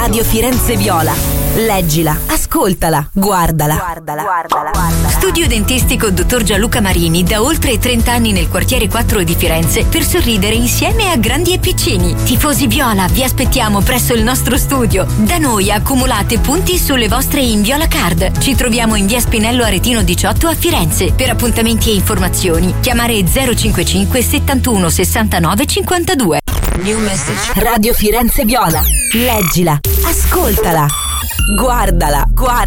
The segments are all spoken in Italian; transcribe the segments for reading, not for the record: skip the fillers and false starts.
Radio Firenze Viola. Leggila, ascoltala, guardala. Studio dentistico Dottor Gianluca Marini, da oltre 30 anni nel quartiere 4 di Firenze, per sorridere insieme a grandi e piccini. Tifosi viola, vi aspettiamo presso il nostro studio. Da noi accumulate punti sulle vostre Inviola Card. Ci troviamo in via Spinello Aretino 18 a Firenze. Per appuntamenti e informazioni chiamare 055 71 69 52. New message. Radio Firenze Viola. Leggila, ascoltala. Guardala.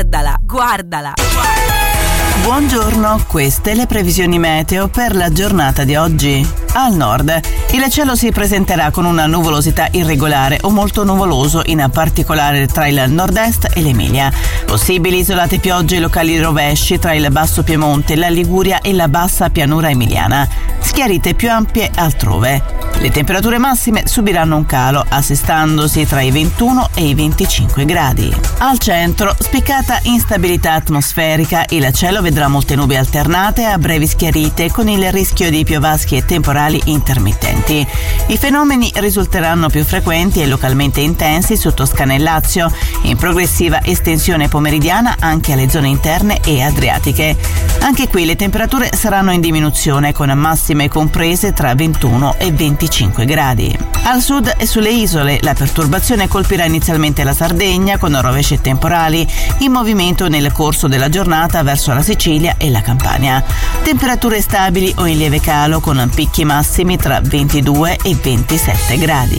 Buongiorno, queste le previsioni meteo per la giornata di oggi. Al nord, il cielo si presenterà con una nuvolosità irregolare o molto nuvoloso, in particolare tra il nord-est e l'Emilia. Possibili isolate piogge e locali rovesci tra il basso Piemonte, la Liguria e la bassa pianura emiliana. Schiarite più ampie altrove. Le temperature massime subiranno un calo, assestandosi tra i 21 e i 25 gradi. Al centro, spiccata instabilità atmosferica, il cielo vedrà molte nubi alternate a brevi schiarite, con il rischio di piovaschi e temporali intermittenti. I fenomeni risulteranno più frequenti e localmente intensi su Toscana e Lazio, in progressiva estensione pomeridiana anche alle zone interne e adriatiche. Anche qui le temperature saranno in diminuzione, con massime comprese tra 21 e 25 gradi. Al sud e sulle isole la perturbazione colpirà inizialmente la Sardegna, con rovesci e temporali in movimento nel corso della giornata verso la Sicilia e la Campania. Temperature stabili o in lieve calo, con picchi massimi tra 22 e 27 gradi.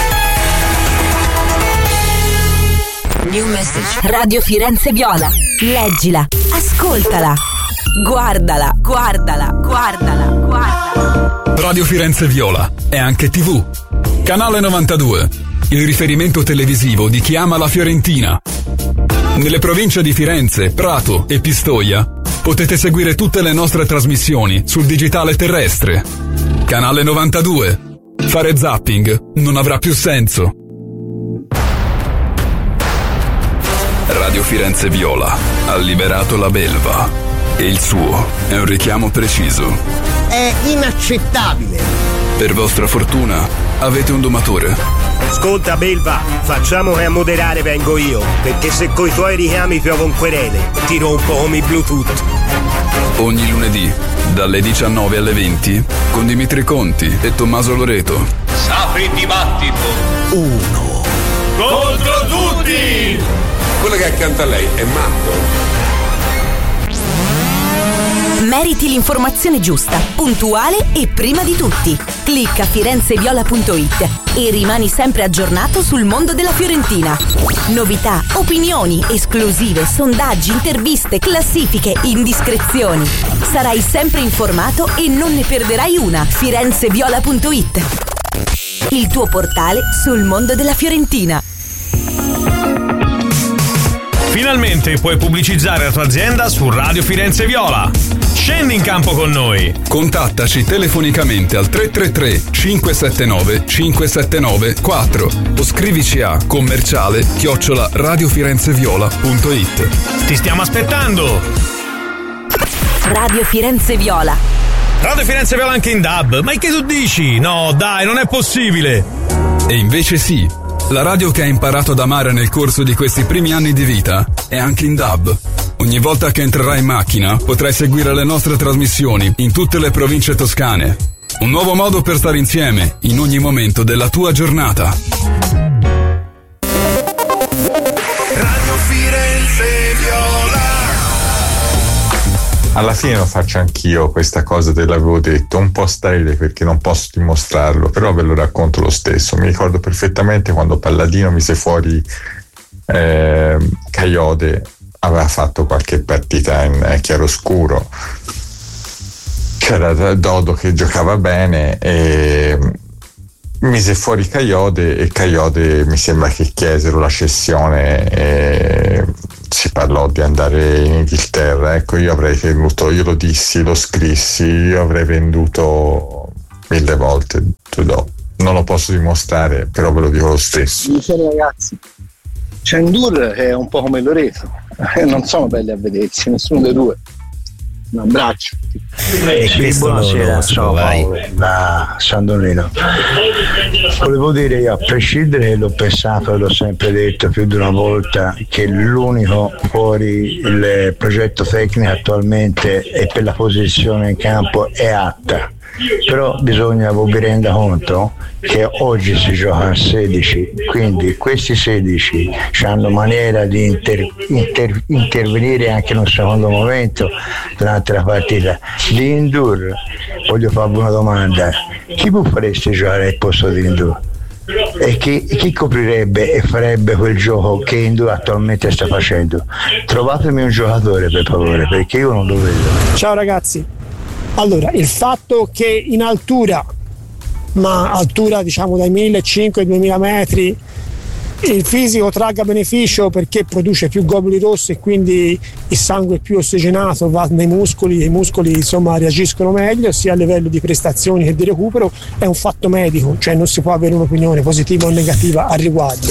New message. Radio Firenze Viola. Leggila, ascoltala, guardala. Radio Firenze Viola è anche TV. Canale 92, il riferimento televisivo di chi ama la Fiorentina. Nelle province di Firenze, Prato e Pistoia potete seguire tutte le nostre trasmissioni sul digitale terrestre. Canale 92. Fare zapping non avrà più senso. Radio Firenze Viola ha liberato la belva e il suo è un richiamo preciso. È inaccettabile. Per vostra fortuna avete un domatore. Ascolta belva, facciamo che a moderare vengo io, perché se coi tuoi richiami piovo un querele, ti rompo come i Bluetooth. Ogni lunedì dalle 19 alle 20 con Dimitri Conti e Tommaso Loreto. Sapri dibattito. 1 contro tutti. Quello che è accanto a lei è matto. Meriti l'informazione giusta, puntuale e prima di tutti. Clicca firenzeviola.it e rimani sempre aggiornato sul mondo della Fiorentina. Novità, opinioni, esclusive, sondaggi, interviste, classifiche, indiscrezioni. Sarai sempre informato e non ne perderai una. firenzeviola.it, il tuo portale sul mondo della Fiorentina. Finalmente puoi pubblicizzare la tua azienda su Radio Firenze Viola. Scendi in campo con noi. Contattaci telefonicamente al 333 579 579 4 o scrivici a commerciale@radiofirenzeviola.it. Ti stiamo aspettando. Radio Firenze Viola. Radio Firenze Viola anche in DAB. Ma che tu dici? No, dai, non è possibile. E invece sì. La radio che hai imparato ad amare nel corso di questi primi anni di vita è anche in DAB. Ogni volta che entrerai in macchina potrai seguire le nostre trasmissioni in tutte le province toscane. Un nuovo modo per stare insieme in ogni momento della tua giornata. Radio Firenze Viola. Alla fine lo faccio anch'io, questa cosa te l'avevo detto, un po' sterile perché non posso dimostrarlo, però ve lo racconto lo stesso. Mi ricordo perfettamente quando Palladino mise fuori Caiode, aveva fatto qualche partita in chiaroscuro, c'era Dodo che giocava bene e mise fuori Caiode e Caiode mi sembra che chiesero la cessione e si parlò di andare in Inghilterra. Ecco, io avrei tenuto, io lo dissi, lo scrissi, io avrei venduto 1000 volte Tudor. Non lo posso dimostrare, però ve lo dico lo stesso. Dicevo ragazzi, Cendur è un po' come Loreto, non sono belli a vedersi, nessuno dei due. Un abbraccio. Sì, buonasera, sono Paolo da San Donino. Volevo dire, io a prescindere, l'ho pensato e l'ho sempre detto più di una volta, che l'unico fuori il progetto tecnico attualmente e per la posizione in campo è Atta. Però bisogna, vi renda conto che oggi si gioca a 16, quindi questi 16 hanno maniera di intervenire anche in un secondo momento durante la partita. Di Ndour, voglio farvi una domanda: chi fareste giocare al posto di Ndour? E chi coprirebbe e farebbe quel gioco che Ndour attualmente sta facendo? Trovatemi un giocatore, per favore, perché io non lo vedo. Ciao ragazzi, allora il fatto che in altura, ma altura diciamo dai 1500 ai 2000 metri, il fisico tragga beneficio perché produce più globuli rossi e quindi il sangue più ossigenato va nei muscoli e i muscoli insomma reagiscono meglio sia a livello di prestazioni che di recupero, è un fatto medico, cioè non si può avere un'opinione positiva o negativa al riguardo.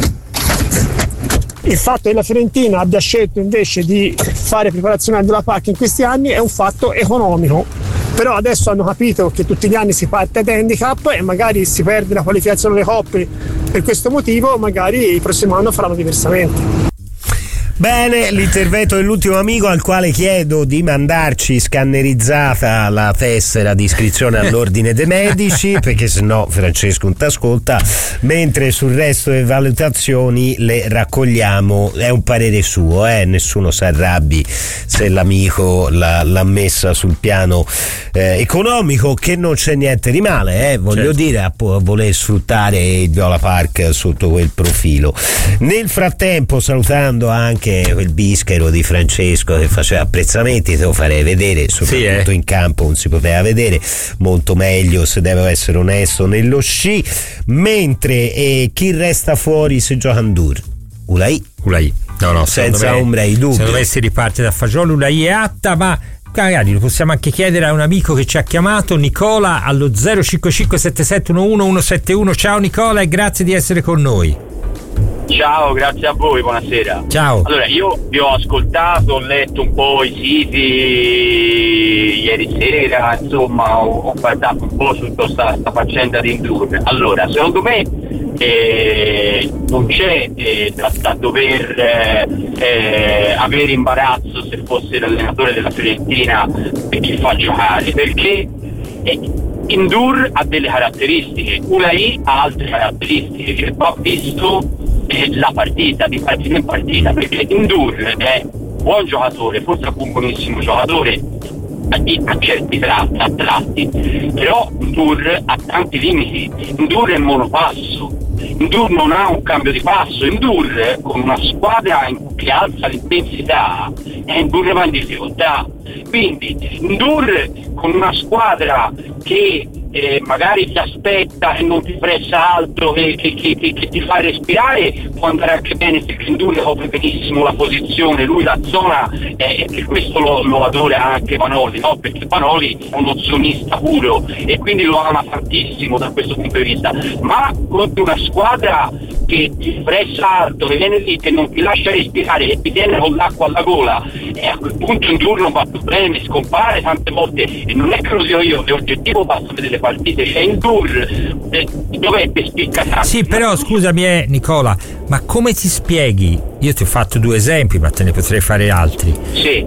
Il fatto che la Fiorentina abbia scelto invece di fare preparazione al Della Park in questi anni è un fatto economico, però adesso hanno capito che tutti gli anni si parte ad handicap e magari si perde la qualificazione delle coppe per questo motivo, magari il prossimo anno faranno diversamente. Bene, l'intervento dell'ultimo amico, al quale chiedo di mandarci scannerizzata la tessera di iscrizione all'ordine dei medici, perché sennò Francesco non t'ascolta, mentre sul resto delle valutazioni le raccogliamo. È un parere suo, nessuno si arrabbi se l'amico l'ha messa sul piano economico, che non c'è niente di male, voglio dire, a voler sfruttare il Viola Park sotto quel profilo. Nel frattempo, salutando anche quel bischero di Francesco che faceva apprezzamenti, te lo farei vedere, soprattutto in campo non si poteva vedere, molto meglio, se devo essere onesto, nello sci. Mentre chi resta fuori se gioca Ndour? Ulai, no, senza ombra di dubbio. Se dovessi ripartire da Fagiolo, Ulai è Atta, ma magari lo possiamo anche chiedere a un amico che ci ha chiamato, Nicola, allo 055 7711 171. Ciao Nicola e grazie di essere con noi. Ciao, grazie a voi, buonasera. Ciao. Allora, io vi ho ascoltato, ho letto un po' i siti ieri sera, insomma, ho guardato un po' su questa faccenda di Ndour. Allora, secondo me non c'è da dover avere imbarazzo se fosse l'allenatore della Fiorentina per chi fa giocare, perché Ndour ha delle caratteristiche, Ulai ha altre caratteristiche che va visto la partita, di partita in partita, perché Ndour è buon giocatore, forse anche un buonissimo giocatore a certi tratti, però Ndour ha tanti limiti. Ndour è monopasso, Ndour non ha un cambio di passo, Ndour con una squadra che alza l'intensità, Ndour va in difficoltà. Quindi Ndour con una squadra che magari ti aspetta e non ti pressa altro, che ti fa respirare, può andare anche bene, perché Ndour copre benissimo la posizione, lui la zona, e per questo lo adora anche Vanoli, no? Perché Vanoli è uno zonista puro e quindi lo ama tantissimo da questo punto di vista, ma contro una squadra che ti pressa alto, che viene lì, che non ti lascia respirare, che ti tiene con l'acqua alla gola, e a quel punto Ndour non va più bene, scompare tante volte, e non è che lo dico io, è oggettivo, basta vedere le partite, c'è Ndour dov'è che spicca tanto. Sì, però scusami Nicola, ma come ti spieghi? Io ti ho fatto 2 esempi, ma te ne potrei fare altri. Sì.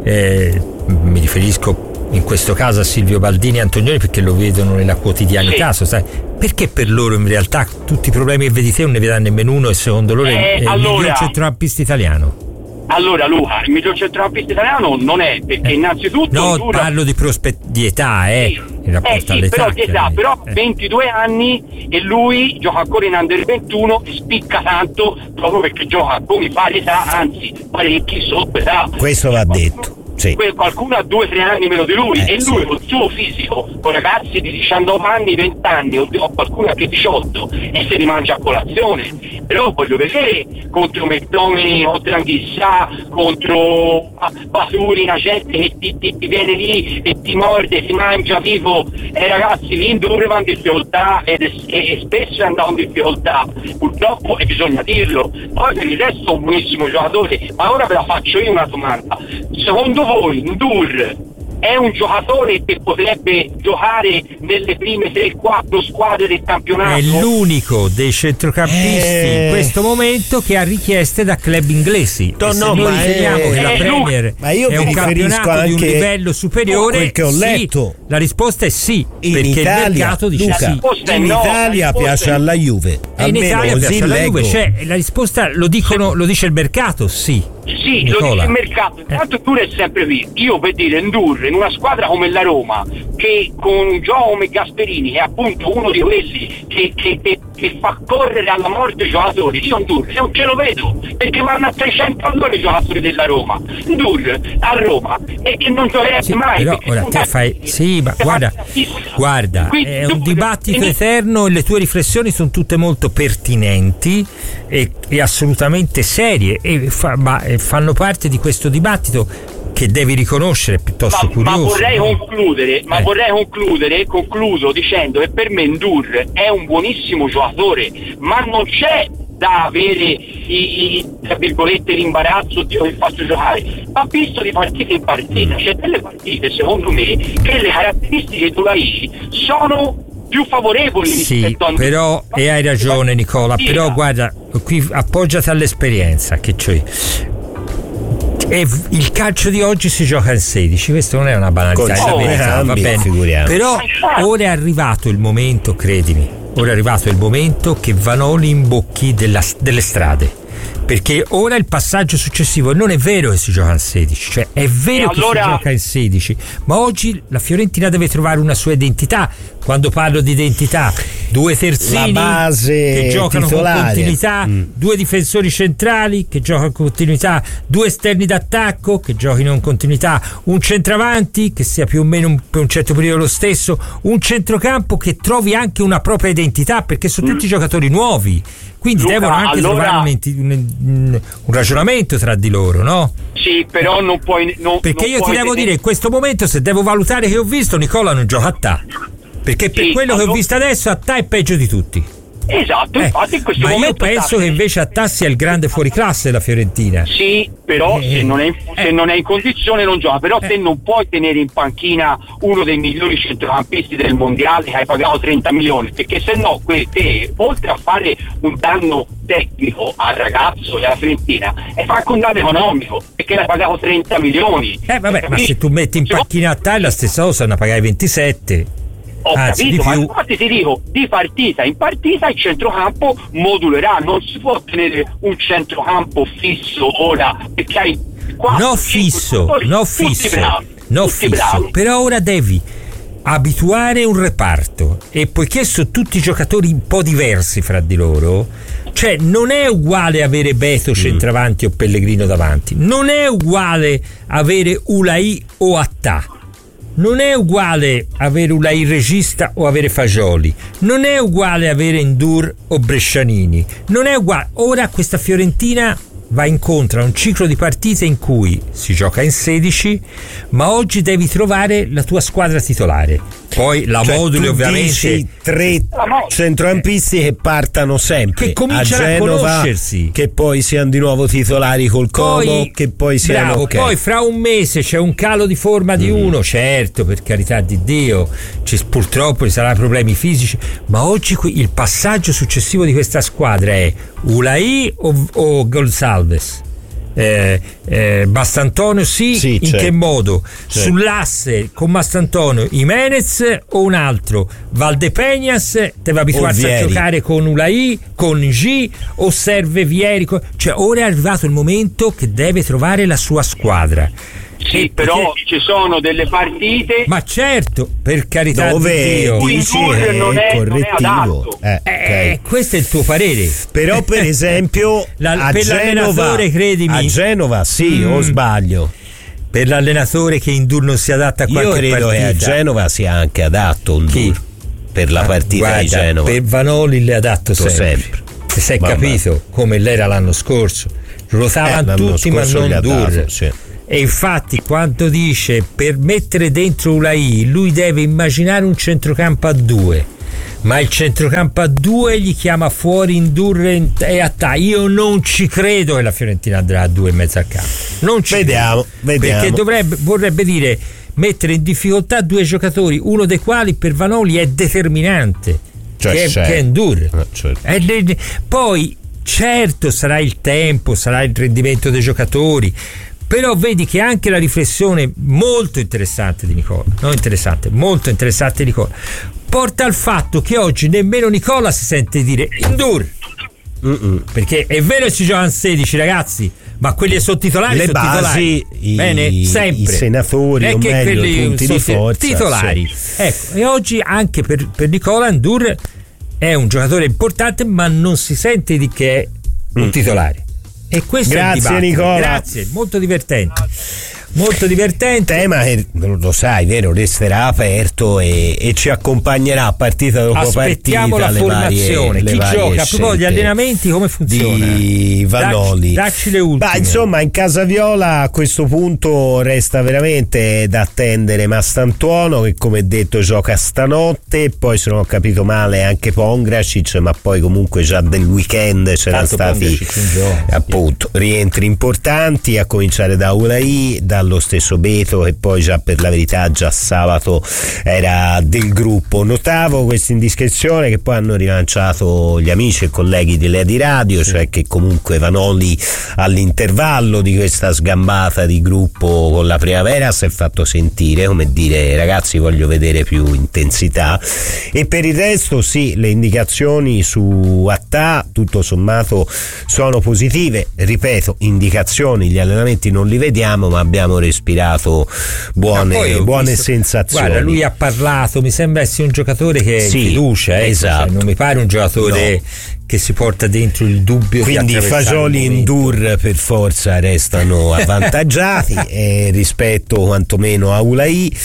Mi riferisco in questo caso a Silvio Baldini e Antonioni, perché lo vedono nella quotidianità, sai? Perché per loro in realtà tutti i problemi che vedi te non ne vedranno nemmeno uno, e secondo loro è il miglior centrocampista italiano? Allora Luca, il miglior centrocampista italiano non è, perché innanzitutto Ndour... parlo di di età, in rapporto all'età, però 22 anni e lui gioca ancora in Under 21 e spicca tanto proprio perché gioca come pari età, anzi parecchi sotto età. Questo va detto. Sì. Qualcuno ha 2-3 anni meno di lui, e lui col suo fisico, con ragazzi di 19 anni, 20 anni o qualcuno anche 18, e se li mangia a colazione. Però voglio vedere contro McDonald's, contro Anghissà, contro Basuri, una gente che ti viene lì e ti morde, ti mangia vivo, e ragazzi lì Ndour va in difficoltà, e spesso è andato in difficoltà, purtroppo, e bisogna dirlo. Poi per il resto è un buonissimo giocatore, ma ora ve la faccio io una domanda: secondo voi Ndour è un giocatore che potrebbe giocare nelle prime 3-4 squadre del campionato. È l'unico dei centrocampisti in questo momento che ha richieste da club inglesi. Noi riteniamo che la Premier è un campionato di un livello superiore. Quel che ho letto. La risposta è sì, in perché Italia, il mercato dice Luca, sì. in Italia piace alla Juve. In Italia piace alla Juve, la risposta lo dice il mercato, sì. Sì, lo dice il mercato. Tanto Ndur è sempre qui. Io per dire Ndur in una squadra come la Roma, che con un gioco come Gasperini, che è appunto uno di quelli che fa correre alla morte i giocatori, io Ndur non ce lo vedo, perché vanno a 300 all'ora i giocatori della Roma. Ndur a Roma e non giocherebbe mai. Però ora te fai. Sì, ma guarda, è un dibattito eterno e le tue riflessioni sono tutte molto pertinenti e assolutamente serie ma fanno parte di questo dibattito che devi riconoscere piuttosto curioso. Ma vorrei concludere, concludo dicendo che per me Ndur è un buonissimo giocatore, ma non c'è da avere tra virgolette l'imbarazzo di che faccio giocare, ma visto di partita in partita, c'è delle partite secondo me che le caratteristiche di Ulai sono più favorevoli. Sì, però e hai ragione Nicola, però guarda, qui appoggiati all'esperienza che c'è. E il calcio di oggi si gioca in 16, questo non è una banalità, va bene. Però ora è arrivato il momento, credimi, che Vanoli imbocchi delle strade. Perché ora il passaggio successivo non è vero che si gioca in 16, cioè è vero che si gioca in 16, ma oggi la Fiorentina deve trovare una sua identità. Quando parlo di identità, 2 terzini che giocano titolare, con continuità, 2 difensori centrali che giocano con continuità, 2 esterni d'attacco che giochino in continuità, un centravanti che sia più o meno per un certo periodo lo stesso, un centrocampo che trovi anche una propria identità, perché sono tutti giocatori nuovi. Quindi Luca, devono anche trovare un ragionamento tra di loro, no? Sì, però non puoi. Perché io ti devo dire, in questo momento, se devo valutare che ho visto, Nicola non gioca a ta. Perché per quello che ho visto adesso, a ta è peggio di tutti. Esatto, infatti in questo momento. Ma io penso che invece a ta sia il grande fuoriclasse della Fiorentina. Sì, però se non è in condizione non gioca. Però te non puoi tenere in panchina uno dei migliori centrocampisti del mondiale che hai pagato 30 milioni, perché se no te, oltre a fare un danno tecnico al ragazzo e alla Fiorentina, e fa anche un danno economico, perché l'hai pagato 30 milioni. Vabbè, ma se tu metti in panchina a ta è la stessa cosa, ne pagai 27. Ho capito, ma infatti ti dico, di partita in partita il centrocampo modulerà, non si può tenere un centrocampo fisso ora, perché hai 4, no fisso, però ora devi abituare un reparto, e poiché sono tutti giocatori un po' diversi fra di loro, cioè non è uguale avere Beto centravanti o Pellegrino davanti, non è uguale avere Ulai o Attà, non è uguale avere Ulai regista o avere Fagioli, non è uguale avere Ndur o Brescianini, non è uguale. Ora questa Fiorentina va incontro a un ciclo di partite in cui si gioca in 16, ma oggi devi trovare la tua squadra titolare. Poi la moduli ovviamente 3 centrocampisti che partano sempre, che cominciano a conoscersi, che poi siano di nuovo titolari col Como, che poi siano okay. Poi fra un mese c'è un calo di forma di uno, certo, per carità di Dio, purtroppo ci saranno problemi fisici, ma oggi il passaggio successivo di questa squadra è Ulai o Gonçalves? Bastantonio in che modo? Sull'asse con Bastantonio Jimenez o un altro? Valdepeñas deve abituarsi a giocare con Ulai, con G, o serve Vieri? Cioè ora è arrivato il momento che deve trovare la sua squadra. Sì, però ci sono delle partite, ma certo, per carità dove di Dio, non è correttivo. Questo è il tuo parere. Però per esempio per l'allenatore, credimi, a Genova o sbaglio, per l'allenatore che Ndur non si adatta a qualche partita, io credo che a Genova sia anche adatto Ndur per la partita di Genova. Per Vanoli l'è adatto sempre. Si è capito come l'era l'anno scorso, ruotavano tutti ma non Ndur. E infatti quando dice per mettere dentro Ulai lui deve immaginare un centrocampo a 2, ma il centrocampo a 2 gli chiama fuori Ndur e Attà. Io non ci credo che la Fiorentina andrà a 2 in mezzo al campo, non ci vediamo. Perché vorrebbe dire mettere in difficoltà due giocatori, uno dei quali per Vanoli è determinante, che è Ndour. Poi certo sarà il tempo, sarà il rendimento dei giocatori, però vedi che anche la riflessione molto interessante di Nicola, molto interessante di Nicola, porta al fatto che oggi nemmeno Nicola si sente dire Ndour. Perché è vero che ci giocano 16 ragazzi, ma quelli sono titolari, le basi, bene, sempre i senatori, o meglio i punti di forza, titolari, ecco. E oggi anche per Nicola Ndour è un giocatore importante, ma non si sente di che è un titolare. E questo grazie è Nicola, grazie, molto divertente. Molto divertente. Tema che lo sai, vero, resterà aperto e ci accompagnerà partita dopo Aspettiamo partita. Aspettiamo la formazione, chi gioca, a proposito gli allenamenti come funziona? Di Vanoli. Dacci le ultime. Ma insomma, in casa Viola a questo punto resta veramente da attendere Mastantuono, che come detto gioca stanotte, poi se non ho capito male anche Pongracic, ma poi comunque già del weekend c'erano stati appunto rientri importanti, a cominciare da Ulai, dallo stesso Beto, e poi già per la verità già sabato era del gruppo. Notavo questa indiscrezione che poi hanno rilanciato gli amici e colleghi di Lady Radio, cioè che comunque Vanoli all'intervallo di questa sgambata di gruppo con la Primavera si è fatto sentire, come dire ragazzi voglio vedere più intensità, e per il resto sì, le indicazioni su Attà tutto sommato sono positive, ripeto, indicazioni, gli allenamenti non li vediamo, ma abbiamo respirato buone sensazioni. Guarda, lui ha parlato, mi sembra essere un giocatore che è in fiducia, esatto. Cioè, non mi pare un giocatore che si porta dentro il dubbio. Quindi Fagioli e Ndour per forza restano avvantaggiati rispetto quantomeno a Ulai,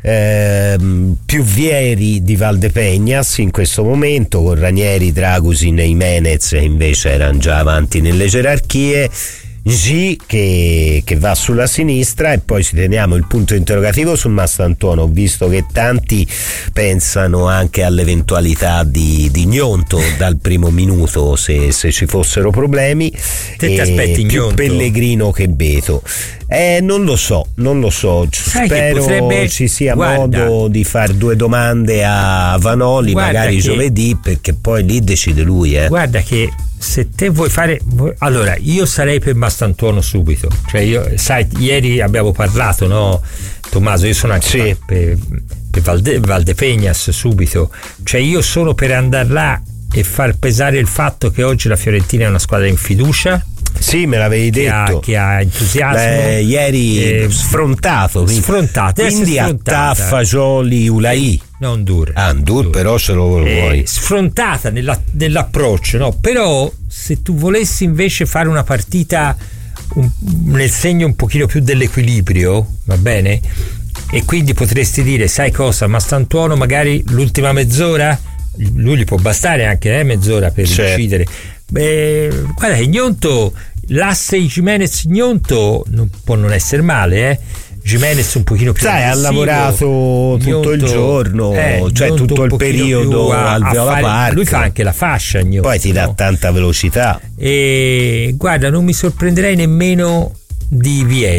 più Vieri di Valdepeñas in questo momento, con Ranieri, Dragusin e Jimenez che invece erano già avanti nelle gerarchie. G che va sulla sinistra, e poi ci teniamo il punto interrogativo su Mastantuono, visto che tanti pensano anche all'eventualità di Gnonto dal primo minuto se ci fossero problemi. Te ti aspetti più Gnonto? Pellegrino che Beto. Non lo so. Sai, spero ci sia modo di fare due domande a Vanoli, magari giovedì, perché poi lì decide lui. Guarda che se te vuoi fare, allora io sarei per Mastantuono subito, cioè io, sai, ieri abbiamo parlato, no Tommaso, io sono anche per Valdepeñas subito, cioè io sono per andare là e far pesare il fatto che oggi la Fiorentina è una squadra in fiducia. Sì, me l'avevi detto. Che ha entusiasmo. Ieri sfrontato. Quindi Attà, Fagioli, Ulai. Non Ndour. Ndour però se lo vuoi. Sfrontata nell'approccio, no? Però se tu volessi invece fare una partita nel segno un pochino più dell'equilibrio, va bene? E quindi potresti dire, sai cosa, Mastantuono magari l'ultima mezz'ora, lui gli può bastare anche mezz'ora per decidere. Guarda che Gnonto, l'asse Jimenez-Gnonto può non essere male, Jimenez un pochino più ha lavorato tutto il giorno, cioè tutto il periodo al Viola Park. Lui fa anche la fascia, Gnonto, poi ti dà tanta velocità. E guarda, non mi sorprenderei nemmeno di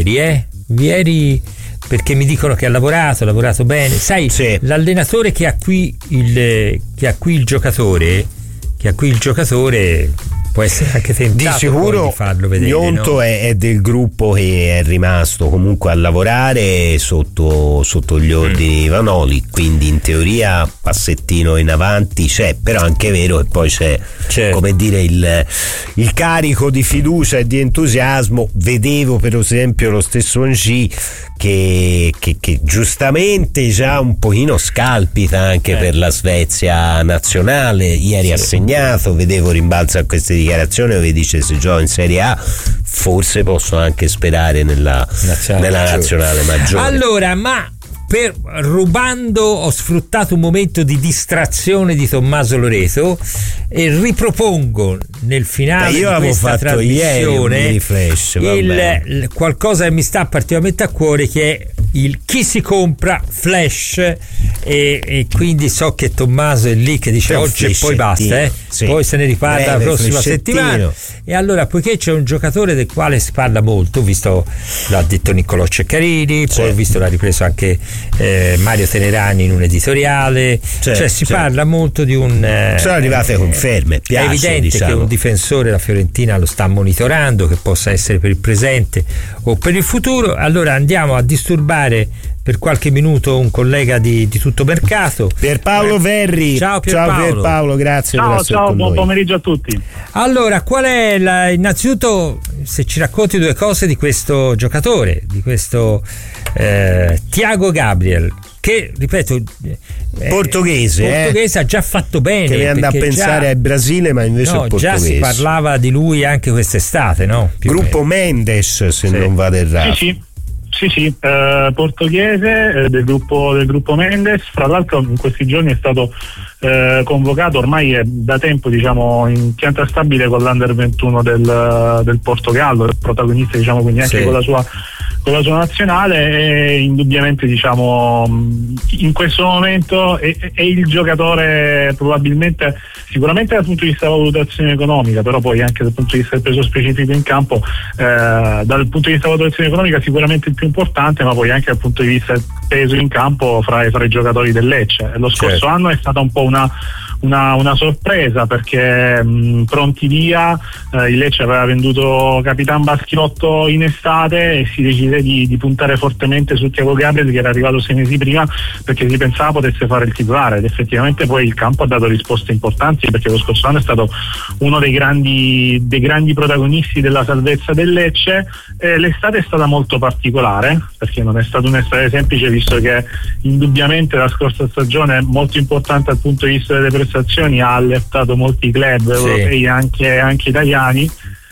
Vieri, perché mi dicono che ha lavorato bene, sai, l'allenatore che ha qui il giocatore può essere anche tentato di sicuro di farlo vedere. Gnonto, no? è del gruppo che è rimasto comunque a lavorare sotto gli ordini di Vanoli, quindi in teoria passettino in avanti c'è, però anche è vero che poi c'è. Come dire il carico di fiducia e di entusiasmo. Vedevo per esempio lo stesso Ng che giustamente già un pochino scalpita anche per la Svezia nazionale, ieri ha segnato, vedevo rimbalzo a queste dichiarazioni dove dice se gioco in Serie A forse posso anche sperare nella nazionale maggiore. Allora, ma ho sfruttato un momento di distrazione di Tommaso Loreto e ripropongo nel finale di questa trasmissione qualcosa che mi sta particolarmente a cuore, che è il chi si compra Flash, e quindi so che Tommaso è lì che dice oggi e poi basta, poi se ne riparla la prossima settimana. E allora, poiché c'è un giocatore del quale si parla molto, visto, l'ha detto Niccolò Ceccarini, poi ho visto, l'ha ripreso anche Mario Tenerani in un editoriale, cioè si parla molto di un sono arrivate conferme, è evidente che un difensore la Fiorentina lo sta monitorando, che possa essere per il presente o per il futuro. Allora andiamo a disturbare per qualche minuto un collega di Tuttomercato, Pierpaolo Verri. Ciao Pierpaolo, grazie. Ciao, buon pomeriggio a tutti. Allora, qual è innanzitutto, se ci racconti due cose di questo giocatore, di questo Thiago Gabriel, che ripeto portoghese ha già fatto bene, che viene a pensare al Brasile, ma invece è portoghese. Già si parlava di lui anche quest'estate, no? Gruppo Mendes, se non vado errato. Sì, portoghese del gruppo Mendes. Fra l'altro in questi giorni è stato convocato, ormai è da tempo, diciamo, in pianta stabile con l'Under 21 del Portogallo, protagonista, diciamo, quindi anche con la sua nazionale, e indubbiamente, diciamo, in questo momento è il giocatore probabilmente, sicuramente dal punto di vista della valutazione economica, però poi anche dal punto di vista del peso specifico in campo, dal punto di vista della valutazione economica sicuramente il più importante, ma poi anche dal punto di vista del peso in campo fra i giocatori del Lecce. Lo scorso anno è stata un po' una sorpresa, perché pronti via, il Lecce aveva venduto Capitan Baschiotto in estate e si decise di puntare fortemente su Thiago Gabriel, che era arrivato 6 mesi prima, perché si pensava potesse fare il titolare, ed effettivamente poi il campo ha dato risposte importanti, perché lo scorso anno è stato uno dei grandi protagonisti della salvezza del Lecce. L'estate è stata molto particolare, perché non è stata un'estate semplice, visto che indubbiamente la scorsa stagione è molto importante dal punto di vista delle prestazioni, ha allertato molti club europei, anche italiani.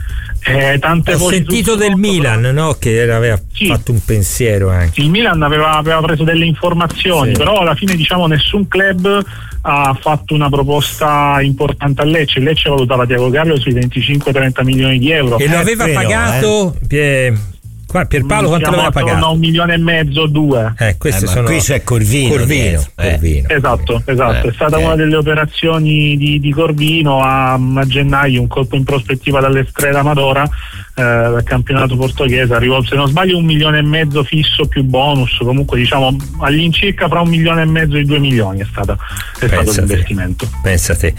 Ho sentito del Milan, no? Che aveva fatto un pensiero anche. Il Milan aveva preso delle informazioni, però alla fine, diciamo, nessun club ha fatto una proposta importante al Lecce. Il Lecce valutava Thiago Gabriel sui 25-30 milioni di euro. E lo aveva pagato Pierpaolo, quanto l'aveva pagato? 1,5 milioni, 2. Questi sono... Qui c'è Corvino. Esatto. È stata una delle operazioni di Corvino a gennaio, un colpo in prospettiva dall'Estrela Amadora, dal campionato portoghese. Arrivò, se non sbaglio, 1,5 milioni fisso più bonus, comunque, diciamo, all'incirca fra 1,5 milioni e 2 milioni è stato l'investimento. Pensate.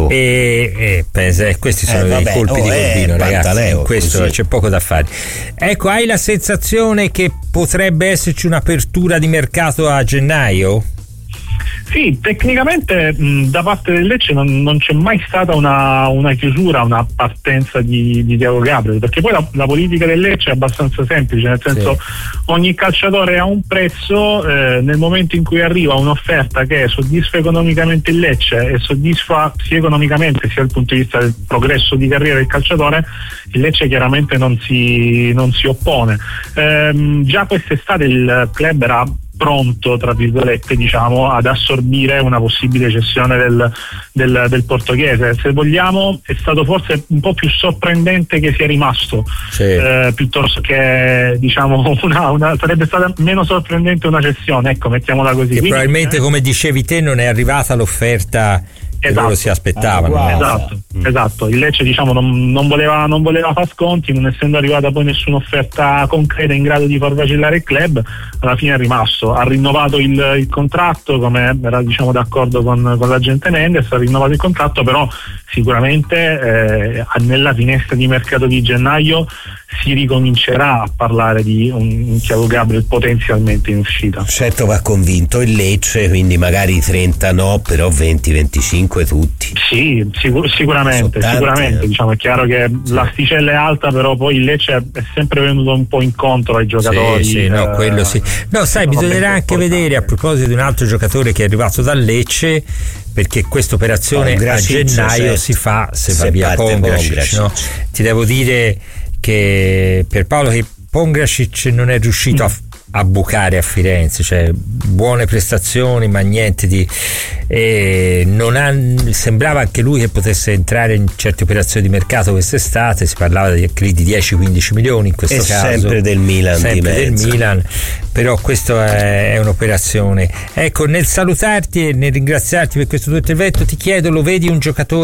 Questi sono dei colpi di Corvino, ragazzi. In questo c'è poco da fare. Ecco, hai la sensazione che potrebbe esserci un'apertura di mercato a gennaio? Sì, tecnicamente da parte del Lecce non c'è mai stata una chiusura, una partenza di Thiago Gabriel, perché poi la politica del Lecce è abbastanza semplice, nel senso, ogni calciatore ha un prezzo, nel momento in cui arriva un'offerta che soddisfa economicamente il Lecce e soddisfa sia economicamente sia dal punto di vista del progresso di carriera del calciatore, il Lecce chiaramente non si oppone. Già quest'estate il club era pronto, tra virgolette, diciamo, ad assorbire una possibile cessione del portoghese. Se vogliamo, è stato forse un po' più sorprendente che sia rimasto, piuttosto che, diciamo, sarebbe stata meno sorprendente una cessione, ecco, mettiamola così. Che probabilmente, come dicevi te, non è arrivata l'offerta che loro si aspettavano. Esatto. Il Lecce, diciamo, non voleva far sconti, non essendo arrivata poi nessuna offerta concreta in grado di far vacillare il club. Alla fine è rimasto, ha rinnovato il contratto, come era, diciamo, d'accordo con l'agente Mendes, ha rinnovato il contratto, però sicuramente nella finestra di mercato di gennaio si ricomincerà a parlare di un Thiago Gabriel potenzialmente in uscita. Certo, va convinto il Lecce, quindi magari 30 no, però 20-25 tutti. Sì, sicuramente, diciamo, è chiaro che l'asticella è alta, però poi il Lecce è sempre venuto un po' incontro ai giocatori. Quello sì. No, sai, bisognerà anche vedere, a proposito di un altro giocatore che è arrivato dal Lecce, perché questa operazione a gennaio si fa se va via Pongracic, no? Ti devo dire che per Paolo che Pongracic non è riuscito a bucare a Firenze, cioè buone prestazioni ma niente di sembrava anche lui che potesse entrare in certe operazioni di mercato quest'estate, si parlava di 10-15 milioni in questo caso, sempre del Milan, però questa è un'operazione. Ecco, nel salutarti e nel ringraziarti per questo tuo intervento ti chiedo, lo vedi un giocatore